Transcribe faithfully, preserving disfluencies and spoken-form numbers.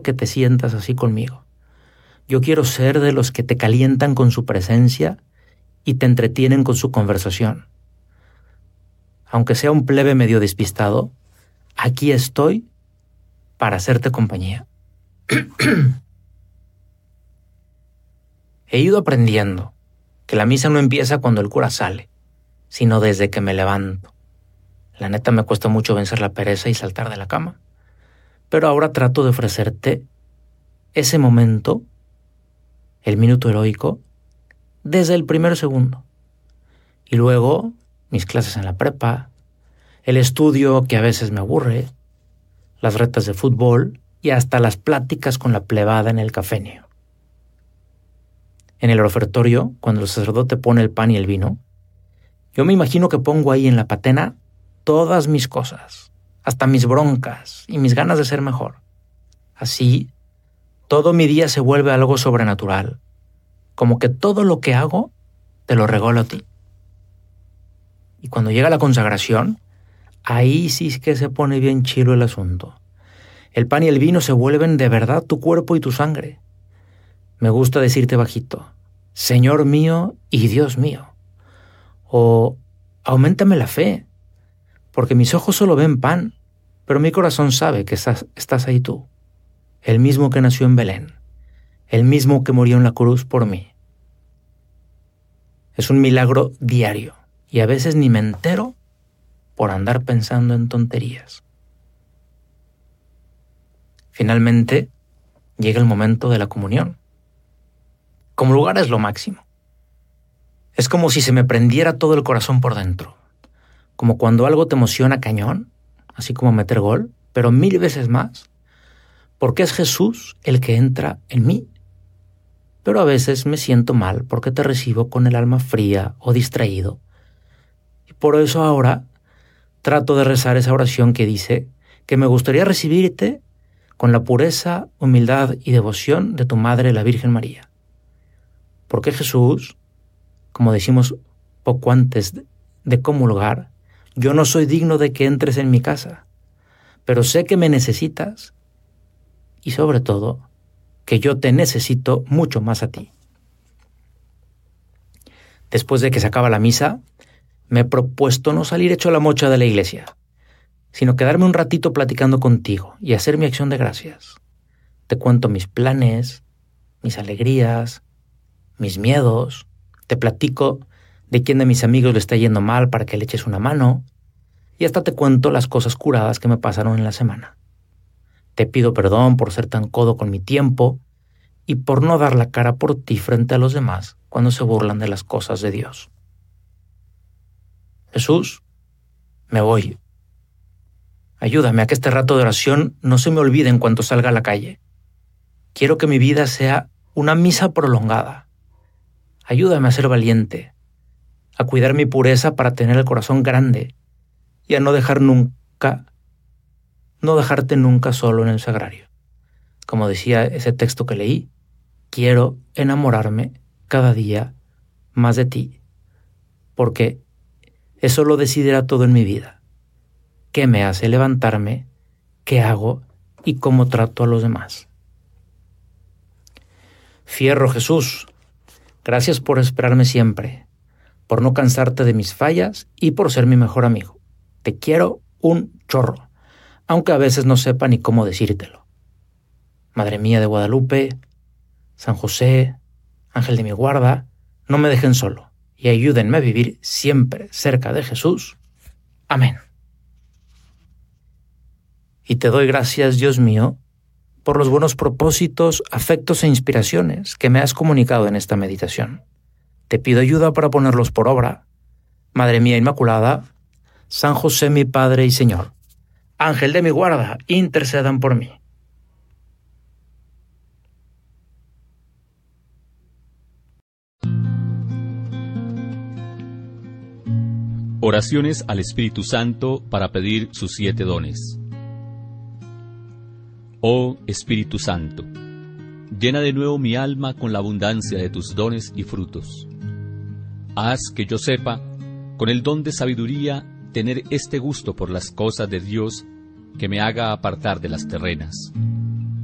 que te sientas así conmigo. Yo quiero ser de los que te calientan con su presencia y te entretienen con su conversación. Aunque sea un plebe medio despistado, aquí estoy para hacerte compañía. He ido aprendiendo que la misa no empieza cuando el cura sale, sino desde que me levanto. La neta me cuesta mucho vencer la pereza y saltar de la cama, pero ahora trato de ofrecerte ese momento, el minuto heroico, desde el primer segundo. Y luego mis clases en la prepa, el estudio que a veces me aburre, las retas de fútbol y hasta las pláticas con la plebada en el cafenio. En el ofertorio, cuando el sacerdote pone el pan y el vino, yo me imagino que pongo ahí en la patena todas mis cosas, hasta mis broncas y mis ganas de ser mejor. Así, todo mi día se vuelve algo sobrenatural, como que todo lo que hago te lo regalo a ti. Y cuando llega la consagración, ahí sí es que se pone bien chilo el asunto. El pan y el vino se vuelven de verdad tu cuerpo y tu sangre. Me gusta decirte bajito, Señor mío y Dios mío. O, auméntame la fe, porque mis ojos solo ven pan, pero mi corazón sabe que estás, estás ahí tú, el mismo que nació en Belén, el mismo que murió en la cruz por mí. Es un milagro diario, y a veces ni me entero por andar pensando en tonterías. Finalmente, llega el momento de la comunión. Como lugar es lo máximo. Es como si se me prendiera todo el corazón por dentro. Como cuando algo te emociona cañón, así como meter gol, pero mil veces más, porque es Jesús el que entra en mí. Pero a veces me siento mal porque te recibo con el alma fría o distraído. Y por eso ahora trato de rezar esa oración que dice que me gustaría recibirte con la pureza, humildad y devoción de tu Madre, la Virgen María. Porque Jesús, como decimos poco antes de comulgar, yo no soy digno de que entres en mi casa, pero sé que me necesitas y sobre todo que yo te necesito mucho más a ti. Después de que se acaba la misa, me he propuesto no salir hecho la mocha de la iglesia, sino quedarme un ratito platicando contigo y hacer mi acción de gracias. Te cuento mis planes, mis alegrías, mis miedos, te platico de quién de mis amigos le está yendo mal para que le eches una mano, y hasta te cuento las cosas curadas que me pasaron en la semana. Te pido perdón por ser tan codo con mi tiempo y por no dar la cara por ti frente a los demás cuando se burlan de las cosas de Dios. Jesús, me voy. Ayúdame a que este rato de oración no se me olvide en cuanto salga a la calle. Quiero que mi vida sea una misa prolongada. Ayúdame a ser valiente, a cuidar mi pureza para tener el corazón grande y a no dejar nunca, no dejarte nunca solo en el sagrario. Como decía ese texto que leí, quiero enamorarme cada día más de ti, porque eso lo decidirá todo en mi vida. ¿Qué me hace levantarme? ¿Qué hago? ¿Y cómo trato a los demás? Fierro Jesús, gracias por esperarme siempre, por no cansarte de mis fallas y por ser mi mejor amigo. Te quiero un chorro, aunque a veces no sepa ni cómo decírtelo. Madre mía de Guadalupe, San José, Ángel de mi guarda, no me dejen solo y ayúdenme a vivir siempre cerca de Jesús. Amén. Y te doy gracias, Dios mío, por los buenos propósitos, afectos e inspiraciones que me has comunicado en esta meditación. Te pido ayuda para ponerlos por obra. Madre mía Inmaculada, San José mi Padre y Señor, Ángel de mi guarda, intercedan por mí. Oraciones al Espíritu Santo para pedir sus siete dones. Oh Espíritu Santo, llena de nuevo mi alma con la abundancia de tus dones y frutos. Haz que yo sepa, con el don de sabiduría, tener este gusto por las cosas de Dios que me haga apartar de las terrenas.